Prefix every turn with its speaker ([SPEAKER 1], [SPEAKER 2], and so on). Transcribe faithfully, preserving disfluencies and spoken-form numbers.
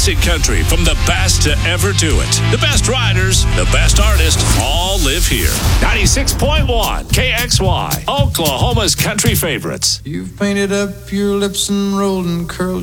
[SPEAKER 1] classic country from the best to ever do it. The best riders, the best artists, all live here. ninety-six point one K X Y, Oklahoma's country favorites.
[SPEAKER 2] You've painted up your lips and rolled and curled